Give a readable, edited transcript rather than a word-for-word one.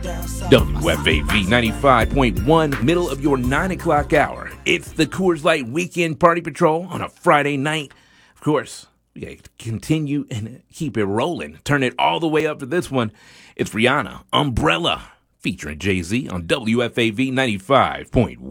WFAV 95.1, middle of your 9 o'clock hour. It's the Coors Light Weekend Party Patrol on a Friday night. Of course, we gotta continue and keep it rolling. Turn it all the way up to this one. It's Rihanna, Umbrella, featuring Jay-Z on WFAV 95.1.